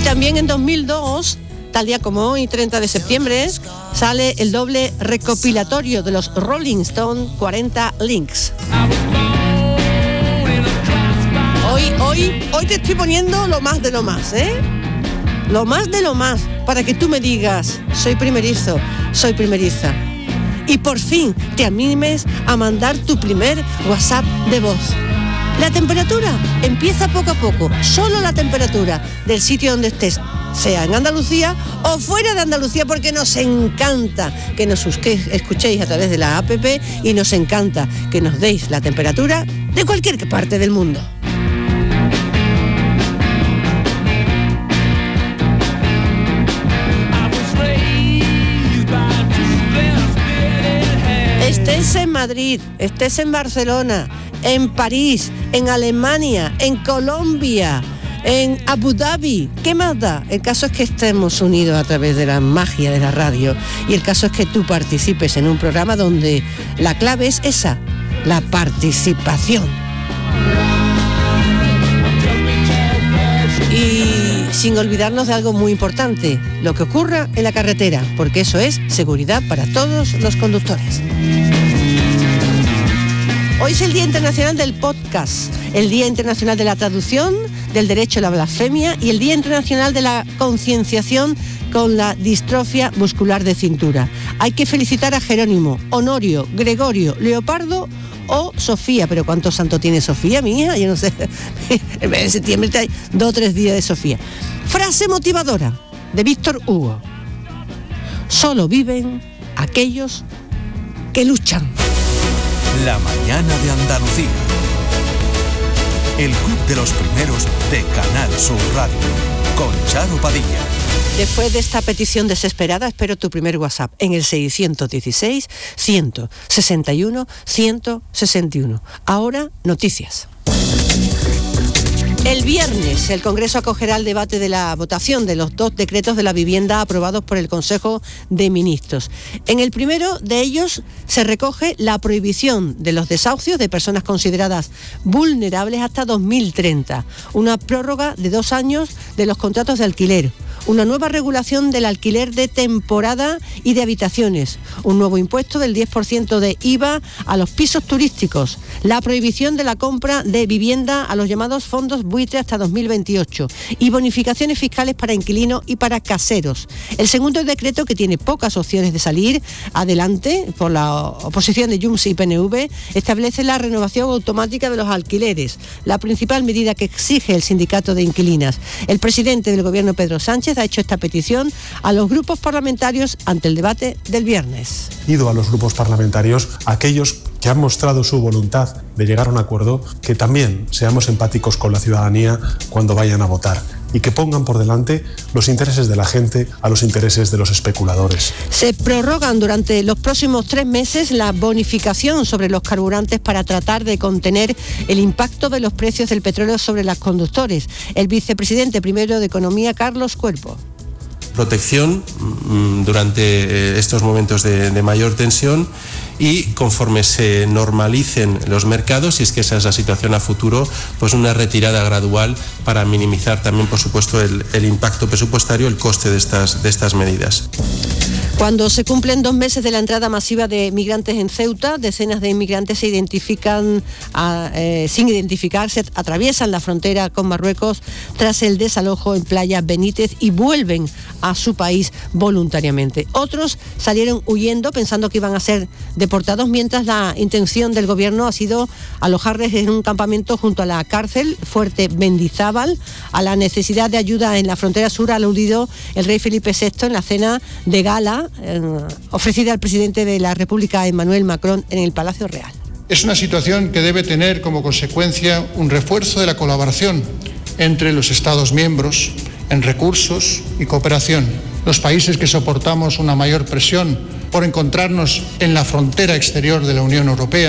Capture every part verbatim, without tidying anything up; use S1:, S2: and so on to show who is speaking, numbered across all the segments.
S1: también en dos mil dos, tal día como hoy, treinta de septiembre, sale el doble recopilatorio de los Rolling Stones, cuarenta Links. Hoy, hoy, hoy te estoy poniendo lo más de lo más, ¿eh? Lo más de lo más, para que tú me digas, soy primerizo, soy primeriza. Y por fin te animes a mandar tu primer WhatsApp de voz. La temperatura empieza poco a poco, solo la temperatura del sitio donde estés, sea en Andalucía o fuera de Andalucía, porque nos encanta que nos escuchéis a través de la app y nos encanta que nos deis la temperatura de cualquier parte del mundo. Estés en Madrid, estés en Barcelona, en París, en Alemania, en Colombia, en Abu Dhabi, ¿qué más da? El caso es que estemos unidos a través de la magia de la radio, y el caso es que tú participes en un programa donde la clave es esa, la participación. Y sin olvidarnos de algo muy importante, lo que ocurra en la carretera, porque eso es seguridad para todos los conductores. Hoy es el Día Internacional del Podcast, el Día Internacional de la Traducción, del Derecho a la Blasfemia y el Día Internacional de la Concienciación con la Distrofia Muscular de Cintura. Hay que felicitar a Jerónimo, Honorio, Gregorio, Leopardo o Sofía. Pero ¿cuántos santos tiene Sofía, mi hija? Yo no sé. El mes de septiembre hay dos o tres días de Sofía. Frase motivadora de Víctor Hugo. Solo viven aquellos que luchan.
S2: La mañana de Andalucía. El club de los primeros de Canal Sur Radio. Con Charo Padilla.
S1: Después de esta petición desesperada, espero tu primer WhatsApp en el seiscientos dieciséis, ciento sesenta y uno, ciento sesenta y uno. Ahora, noticias. El viernes, el Congreso acogerá el debate de la votación de los dos decretos de la vivienda aprobados por el Consejo de Ministros. En el primero de ellos se recoge la prohibición de los desahucios de personas consideradas vulnerables hasta dos mil treinta, una prórroga de dos años de los contratos de alquiler, una nueva regulación del alquiler de temporada y de habitaciones, un nuevo impuesto del diez por ciento de I V A a los pisos turísticos, la prohibición de la compra de vivienda a los llamados fondos buitre hasta dos mil veintiocho y bonificaciones fiscales para inquilinos y para caseros. El segundo decreto, que tiene pocas opciones de salir adelante por la oposición de Junts y P N V, establece la renovación automática de los alquileres, la principal medida que exige el sindicato de inquilinas. El presidente del gobierno, Pedro Sánchez, ha hecho esta petición a los grupos parlamentarios ante el debate del viernes.
S3: Pido a los grupos parlamentarios, a aquellos que han mostrado su voluntad de llegar a un acuerdo, que también seamos empáticos con la ciudadanía cuando vayan a votar y que pongan por delante los intereses de la gente a los intereses de los especuladores.
S1: Se prorrogan durante los próximos tres meses la bonificación sobre los carburantes para tratar de contener el impacto de los precios del petróleo sobre los conductores. El vicepresidente primero de Economía, Carlos Cuerpo.
S4: Protección durante estos momentos de, de mayor tensión, y conforme se normalicen los mercados, si es que esa es la situación a futuro, pues una retirada gradual para minimizar también, por supuesto, el, el impacto presupuestario, el coste de estas, de estas medidas.
S1: Cuando se cumplen dos meses de la entrada masiva de migrantes en Ceuta, decenas de inmigrantes se identifican a, eh, sin identificarse, atraviesan la frontera con Marruecos tras el desalojo en Playa Benítez y vuelven a su país voluntariamente. Otros salieron huyendo pensando que iban a ser deportados, mientras la intención del gobierno ha sido alojarles en un campamento junto a la cárcel Fuerte Mendizábal. A la necesidad de ayuda en la frontera sur ha aludido el rey Felipe sexto en la cena de gala eh, ofrecida al presidente de la República, Emmanuel Macron, en el Palacio Real.
S5: Es una situación que debe tener como consecuencia un refuerzo de la colaboración entre los Estados miembros en recursos y cooperación. Los países que soportamos una mayor presión por encontrarnos en la frontera exterior de la Unión Europea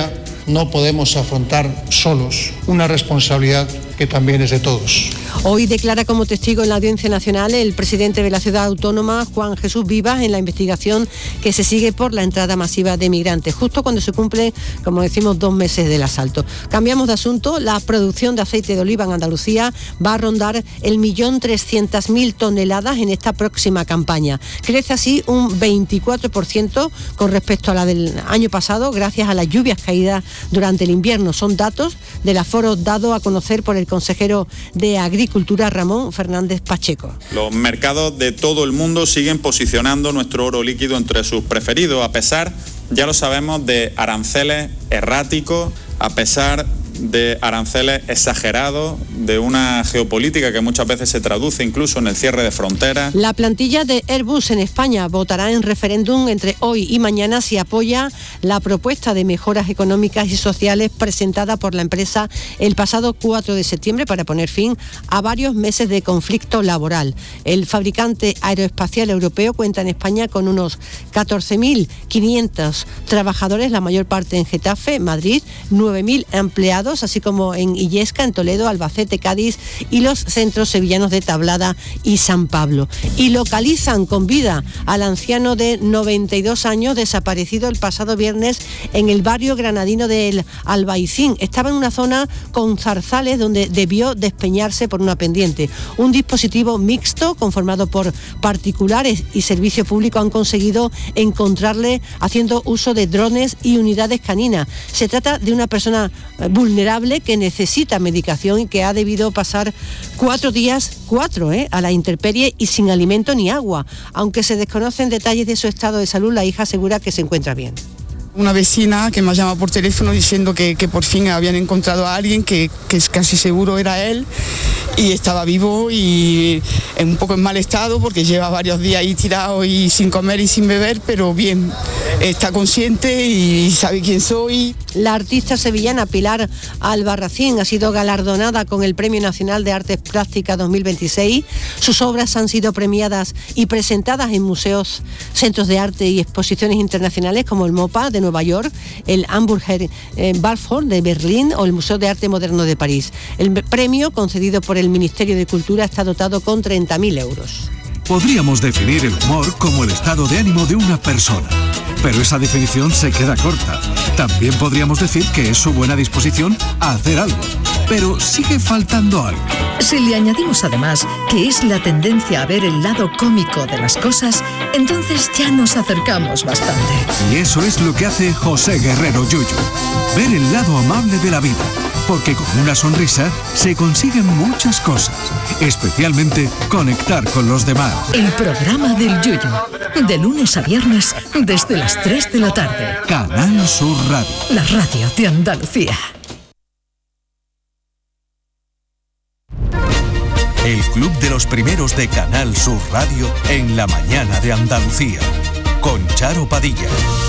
S5: no podemos afrontar solos una responsabilidad que también es de todos.
S1: Hoy declara como testigo en la Audiencia Nacional el presidente de la ciudad autónoma, Juan Jesús Vivas, en la investigación que se sigue por la entrada masiva de migrantes, justo cuando se cumplen, como decimos, dos meses del asalto. Cambiamos de asunto. La producción de aceite de oliva en Andalucía va a rondar el millón trescientas mil toneladas en esta próxima campaña. Crece así un veinticuatro por ciento con respecto a la del año pasado, gracias a las lluvias caídas durante el invierno. Son datos del aforo dado a conocer por el consejero de Agricultura, Ramón Fernández Pacheco.
S6: Los mercados de todo el mundo siguen posicionando nuestro oro líquido entre sus preferidos, a pesar, ya lo sabemos, de aranceles erráticos, a pesar de aranceles exagerados, de una geopolítica que muchas veces se traduce incluso en el cierre de fronteras.
S1: La plantilla de Airbus en España votará en referéndum entre hoy y mañana si apoya la propuesta de mejoras económicas y sociales presentada por la empresa el pasado cuatro de septiembre para poner fin a varios meses de conflicto laboral. El fabricante aeroespacial europeo cuenta en España con unos catorce mil quinientos trabajadores, la mayor parte en Getafe, Madrid, nueve mil empleados, así como en Illesca, en Toledo, Albacete, Cádiz y los centros sevillanos de Tablada y San Pablo. Y localizan con vida al anciano de noventa y dos años desaparecido el pasado viernes en el barrio granadino del Albaicín. Estaba en una zona con zarzales donde debió despeñarse por una pendiente. Un dispositivo mixto conformado por particulares y servicio público han conseguido encontrarle haciendo uso de drones y unidades caninas. Se trata de una persona vulnerable que necesita medicación y que ha debido pasar cuatro días, cuatro, ¿eh? a la intemperie y sin alimento ni agua. Aunque se desconocen detalles de su estado de salud, la hija asegura que se encuentra bien.
S7: Una vecina que me ha llamado por teléfono diciendo que, que por fin habían encontrado a alguien que, que casi seguro era él y estaba vivo y en un poco en mal estado porque lleva varios días ahí tirado y sin comer y sin beber, pero bien, está consciente y sabe quién soy.
S1: La artista sevillana Pilar Albarracín ha sido galardonada con el Premio Nacional de Artes Plásticas dos mil veintiséis. Sus obras han sido premiadas y presentadas en museos, centros de arte y exposiciones internacionales como el MoPA de Nueva York, el Hamburger eh, Balfour de Berlín o el Museo de Arte Moderno de París. El premio, concedido por el Ministerio de Cultura, está dotado con treinta mil euros.
S2: Podríamos definir el humor como el estado de ánimo de una persona, pero esa definición se queda corta. También podríamos decir que es su buena disposición a hacer algo, pero sigue faltando algo.
S8: Si le añadimos además que es la tendencia a ver el lado cómico de las cosas, entonces ya nos acercamos bastante.
S2: Y eso es lo que hace José Guerrero Yuyu, ver el lado amable de la vida, porque con una sonrisa se consiguen muchas cosas, especialmente conectar con los demás.
S8: El programa del Yuyu, de lunes a viernes desde las tres de la tarde.
S2: Canal Sur Radio.
S8: La radio de Andalucía.
S2: El Club de los Primeros de Canal Sur Radio en la mañana de Andalucía, con Charo Padilla.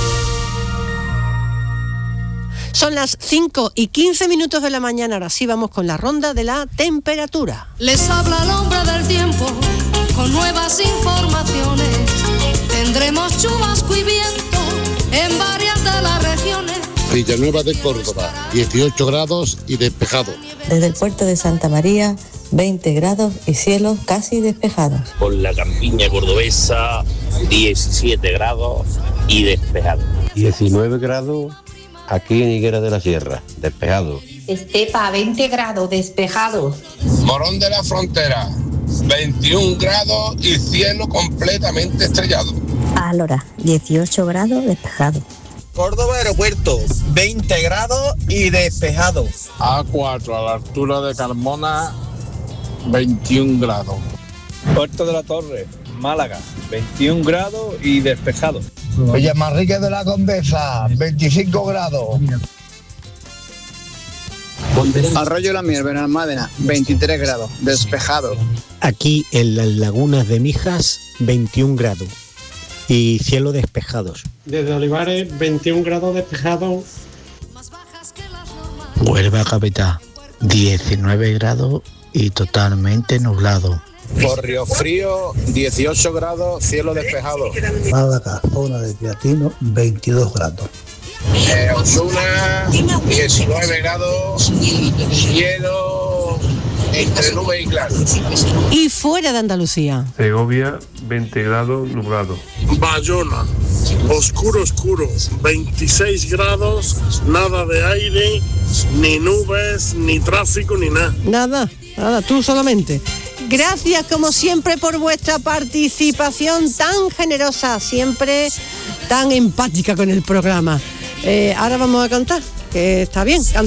S1: Son las cinco y quince minutos de la mañana, ahora sí vamos con la ronda de la temperatura.
S9: Les habla el hombre del tiempo con nuevas informaciones. Tendremos chubasco y viento en varias de las regiones.
S10: Villanueva de Córdoba, dieciocho grados y despejado.
S11: Desde el puerto de Santa María, veinte grados y cielos casi despejados.
S12: Por la campiña cordobesa, diecisiete grados y despejado.
S13: diecinueve grados aquí en Higuera de la Sierra, despejado.
S14: Estepa, veinte grados, despejado.
S15: Morón de la Frontera, veintiún grados y cielo completamente estrellado.
S16: Álora, dieciocho grados, despejado.
S17: Córdoba Aeropuerto, veinte grados y despejado.
S18: A cuatro, a la altura de Carmona, veintiún grados.
S19: Puerto de la Torre, Málaga, veintiún grados y despejado.
S20: Villamarrique de la Condesa, veinticinco grados.
S21: Arroyo de la Miel, Benalmádena, veintitrés grados, despejado.
S22: Aquí en las lagunas de Mijas, veintiún grados y cielo despejados.
S3: Desde Olivares, veintiún grados despejados.
S22: Huelva capital, diecinueve grados y totalmente nublado.
S23: Por Río Frío, dieciocho grados, cielo despejado.
S24: Málaga, zona de Teatino, veintidós grados.
S15: Eh, Osuna, diecinueve grados, cielo entre nubes y claro.
S1: Y fuera de Andalucía.
S4: Segovia, veinte grados, nublado.
S5: Bayona, oscuro, oscuro, veintiséis grados, nada de aire, ni nubes, ni tráfico, ni nada.
S1: Nada, nada, tú solamente. Gracias como siempre por vuestra participación tan generosa, siempre tan empática con el programa. Eh, ahora vamos a cantar, que está bien.